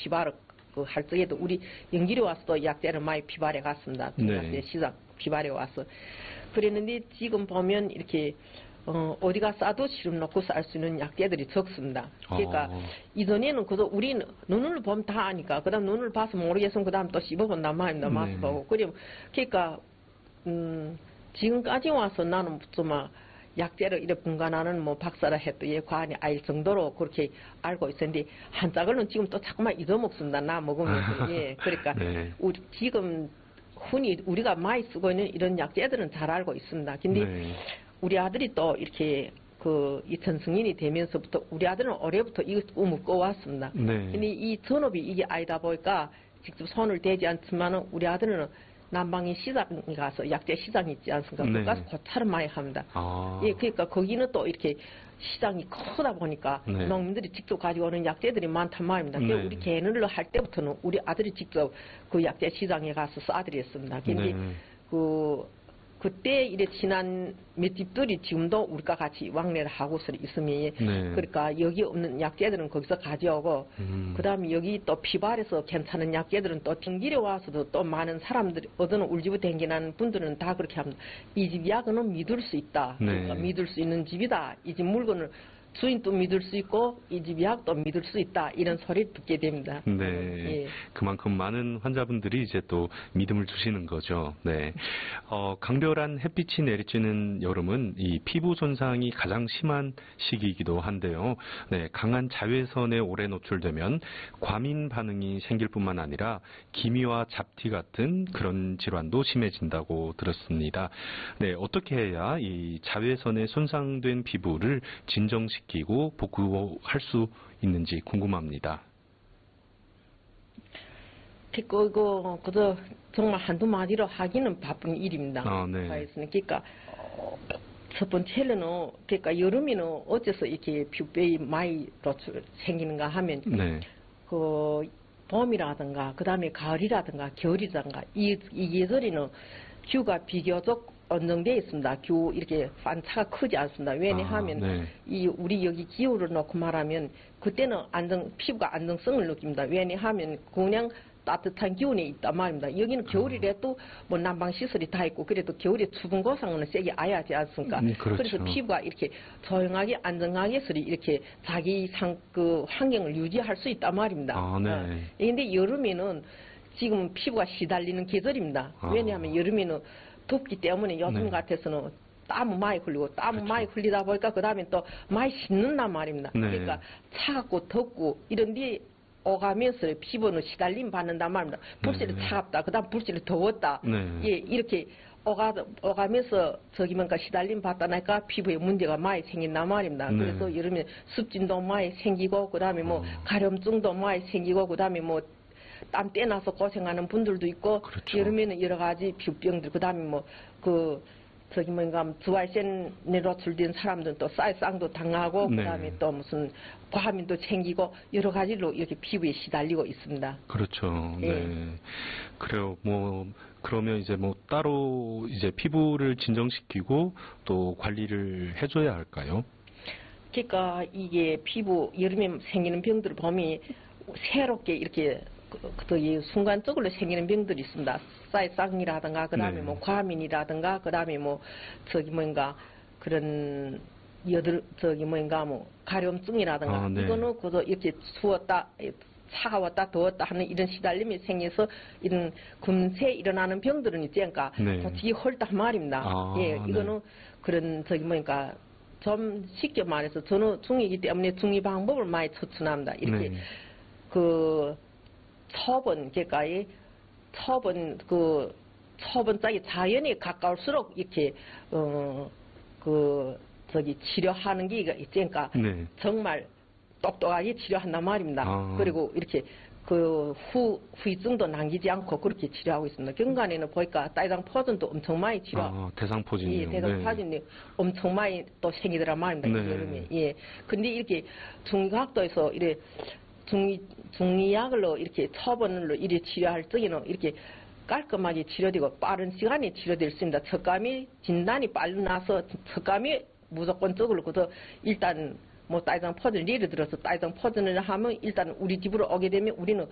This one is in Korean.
피바를 할 적에도 우리 연길이 와서도 약재를 많이 피발해 갔습니다. 네. 시장 피발해 와서 그랬는데 지금 보면 이렇게 어디가 싸도 시름 놓고 쌀 수 있는 약재들이 적습니다. 그러니까 이전에는 그저 우리는 눈을 보면 다 아니까 그다음 눈을 봐서 모르겠으면 그다음 또 씹어본단 말입니다. 맛을 보고 그러니까 지금까지 와서 나는 좀 약재를 이렇게 분간하는 뭐 박사라 해도 예 과언이 아닐 정도로 그렇게 알고 있었는데 한짝을는 지금 또 자꾸만 잊어먹습니다. 나 먹으면서 예 그러니까 네. 우리 지금 흔히 우리가 많이 쓰고 있는 이런 약재들은 잘 알고 있습니다. 근데 네. 우리 아들이 또 이렇게 이 전승인이 되면서부터 우리 아들은 올해부터 이거 꿈을 꿔왔습니다. 네. 근데 이 전업이 이게 아니다 보니까 직접 손을 대지 않지만은 우리 아들은 남방에 시장에 가서 약재 시장이 있지 않습니까? 네. 거기 가서 고찰을 많이 합니다. 아. 예, 그러니까 거기는 또 이렇게 시장이 크다 보니까 네. 농민들이 직접 가지고 오는 약재들이 많단 말입니다. 네. 우리 개는을 할 때부터는 우리 아들이 직접 그 약재 시장에 가서 싸드렸습니다. 근데 네. 그때 이래 친한 몇 집들이 지금도 우리가 같이 왕래를 하고서 있으면 네. 그러니까 여기 없는 약재들은 거기서 가져오고 그다음에 여기 또 피발에서 괜찮은 약재들은 또 튕길에 와서도 또 많은 사람들이 어디는 울집을 댕기는 분들은 다 그렇게 합니다. 이 집 약은 믿을 수 있다. 네. 그러니까 믿을 수 있는 집이다. 이 집 물건을 주인도 믿을 수 있고 이 집 약도 믿을 수 있다 이런 소리를 듣게 됩니다. 네, 예. 그만큼 많은 환자분들이 이제 또 믿음을 두시는 거죠. 네, 강렬한 햇빛이 내리쬐는 여름은 이 피부 손상이 가장 심한 시기이기도 한데요. 네, 강한 자외선에 오래 노출되면 과민 반응이 생길 뿐만 아니라 기미와 잡티 같은 그런 질환도 심해진다고 들었습니다. 네, 어떻게 해야 이 자외선에 손상된 피부를 진정시키고 복구할 수 있는지 궁금합니다. 그저 정말 한두 마디로 하기는 바쁜 일입니다. 네. 그러니까 첫 번째는 그러니까 여름에는 어째서 이렇게 피부병이 많이 생기는가 하면 네. 봄이라든가 그다음에 가을이라든가 겨울이라든가 이 계절에는 기후가 비교적 안정되어 있습니다. 기후 이렇게 반차가 크지 않습니다. 왜냐하면 네. 우리 여기 기후를 놓고 말하면 그때는 피부가 안정성을 느낍니다. 왜냐하면 그냥 따뜻한 기온에 있단 말입니다. 여기는 겨울이라도 뭐 난방 시설이 다 있고 그래도 겨울에 수분 고상은 세게 아야지 않습니까? 그렇죠. 그래서 피부가 이렇게 조용하게 안정하게 이렇게 자기 환경을 유지할 수 있단 말입니다. 네. 그런데 여름에는 지금 피부가 시달리는 계절입니다. 왜냐하면 여름에는 덥기 때문에 요즘 같아서는 땀을 많이 흘리고 땀을 많이 흘리다 보니까 그 다음에 또 많이 씻는단 말입니다. 네. 그러니까 차갑고 덥고 이런데 오가면서 피부는 시달림 받는단 말입니다. 불씨를 차갑다, 그 다음 불씨를 더웠다. 예, 이렇게 오가면서 시달림 받다니까 피부에 문제가 많이 생긴단 말입니다. 그래서 여름에 습진도 많이 생기고 그 다음에 뭐 가려움증도 많이 생기고 그 다음에 뭐 땀 떼나서 고생하는 분들도 있고 그렇죠. 여름에는 여러 가지 피부병들 그다음에 주알센에 노출된 사람들은 또 쌀상도 당하고 그다음에 또 무슨 과민도 생기고 여러 가지로 이렇게 피부에 시달리고 있습니다. 그렇죠. 네. 예. 그래요. 그러면 이제 따로 이제 피부를 진정시키고 또 관리를 해줘야 할까요? 그러니까 이게 여름에 생기는 병들을 보면 새롭게 이렇게 순간적으로 생기는 병들이 있습니다. 쌀상이라든가 그다음에 과민이라든가 그다음에 그런 가려움증이라든가 이거는 이렇게 추웠다 차가웠다 더웠다 하는 이런 시달림이 생겨서 이런 금세 일어나는 병들은 있지 않습니까? 뒤에 헐다 말입니다. 예, 이거는 그런 좀 쉽게 말해서 저는 중이기 때문에 중이 방법을 많이 추천합니다. 이렇게 초본짝이 자연에 가까울수록 이렇게 치료하는 게 있으니까 정말 똑똑하게 치료한단 말입니다. 그리고 이렇게 후유증도 남기지 않고 그렇게 치료하고 있습니다. 경간에는 보니까 대상포진도 엄청 많이 대상포진이요. 예, 대상포진이 엄청 많이 또 생기더란 말입니다. 여름에. 예. 근데 이렇게 중의학도에서 중의약으로 이렇게 초본으로 이렇게 치료할 적에는 이렇게 깔끔하게 치료되고 빠른 시간에 치료될 수 있습니다. 진단이 빨리 나서 척감이 무조건적으로 일단 대상포진을 예를 들어서 대상포진을 하면 일단 우리 집으로 오게 되면 우리는